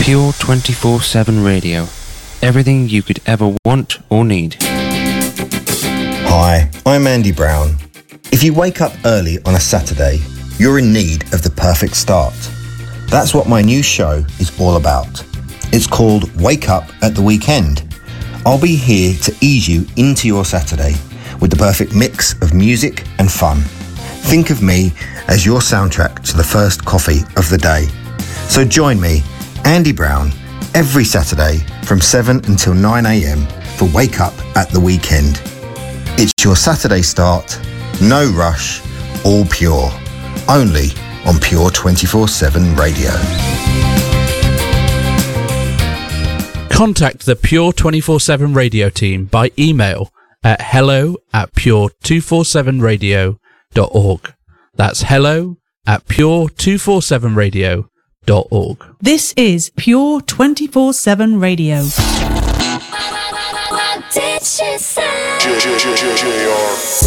Pure 24/7 Radio. Everything you could ever want or need. Hi, I'm Andy Brown. If you wake up early on a Saturday, you're in need of the perfect start. That's what my new show is all about. It's called Wake Up at the Weekend. I'll be here to ease you into your Saturday with the perfect mix of music and fun. Think of me as your soundtrack to the first coffee of the day. So join me, Andy Brown, every Saturday from 7 until 9 a.m. for Wake Up at the Weekend. It's your Saturday start, no rush, all pure. Only on Pure 24/7 Radio. Contact the Pure 24/7 Radio team by email at hello@pure247radio.org. That's hello@pure247radio.org. This is Pure 24/7 Radio. What did she say?